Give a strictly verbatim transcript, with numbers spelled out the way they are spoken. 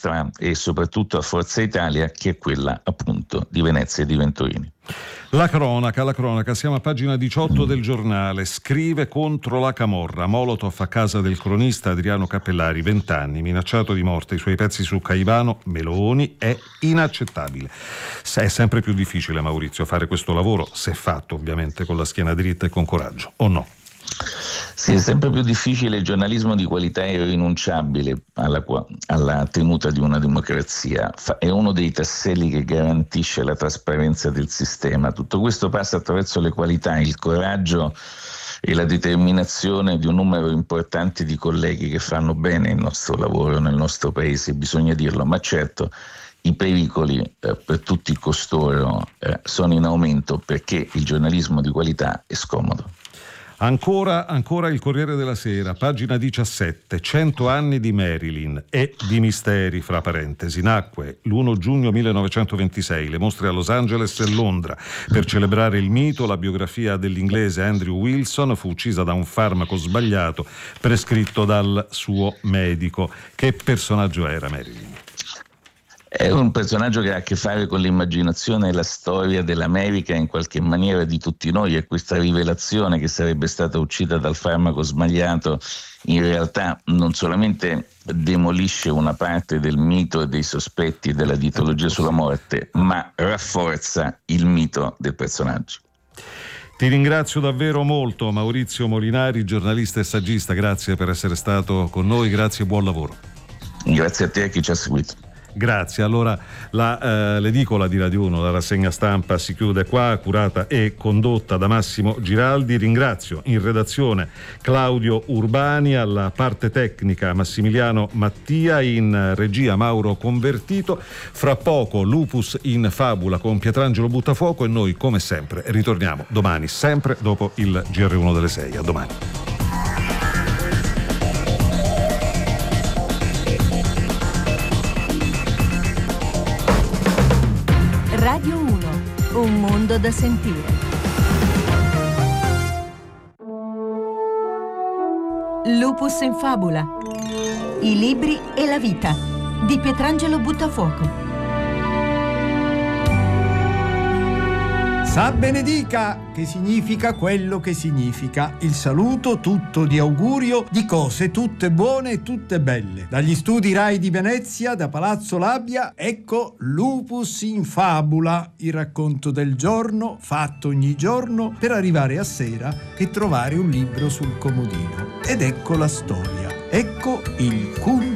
destra e soprattutto a Forza Italia, che è quella appunto di Venezia e di Venturini. La cronaca, la cronaca, siamo a pagina diciotto del Giornale. Scrive contro la camorra. Molotov a casa del cronista Adriano Cappellari, vent'anni, minacciato di morte. I suoi pezzi su Caivano, Meloni, è inaccettabile. È sempre più difficile, Maurizio, fare questo lavoro, se fatto ovviamente con la schiena dritta e con coraggio, o no? Sì, è sempre più difficile. Il giornalismo di qualità è irrinunciabile alla, alla tenuta di una democrazia, è uno dei tasselli che garantisce la trasparenza del sistema. Tutto questo passa attraverso le qualità, il coraggio e la determinazione di un numero importante di colleghi che fanno bene il nostro lavoro nel nostro paese, bisogna dirlo, ma certo i pericoli eh, per tutti costoro eh, sono in aumento, perché il giornalismo di qualità è scomodo. Ancora, ancora il Corriere della Sera, pagina diciassette, cento anni di Marilyn e di misteri, fra parentesi. Nacque l'primo giugno millenovecentoventisei, le mostre a Los Angeles e Londra. Per celebrare il mito, la biografia dell'inglese Andrew Wilson, fu uccisa da un farmaco sbagliato prescritto dal suo medico. Che personaggio era Marilyn? È un personaggio che ha a che fare con l'immaginazione e la storia dell'America, in qualche maniera di tutti noi, e questa rivelazione che sarebbe stata uccisa dal farmaco sbagliato in realtà non solamente demolisce una parte del mito e dei sospetti della dietologia sulla morte, ma rafforza il mito del personaggio. Ti ringrazio davvero molto, Maurizio Molinari, giornalista e saggista, grazie per essere stato con noi, grazie e buon lavoro. Grazie a te e a chi ci ha seguito. Grazie, allora la, eh, l'edicola di Radio uno, la rassegna stampa si chiude qua, curata e condotta da Massimo Giraldi. Ringrazio in redazione Claudio Urbani, alla parte tecnica Massimiliano Mattia, in regia Mauro Convertito. Fra poco Lupus in Fabula con Pietrangelo Buttafuoco e noi come sempre ritorniamo domani, sempre dopo il G R uno delle sei. A domani. Radio uno, un mondo da sentire. Lupus in Fabula. I libri e la vita di Pietrangelo Buttafuoco. Sa benedica, che significa quello che significa. Il saluto tutto di augurio di cose tutte buone e tutte belle. Dagli studi Rai di Venezia, da Palazzo Labia, ecco Lupus in Fabula, il racconto del giorno fatto ogni giorno per arrivare a sera e trovare un libro sul comodino. Ed ecco la storia. Ecco il punto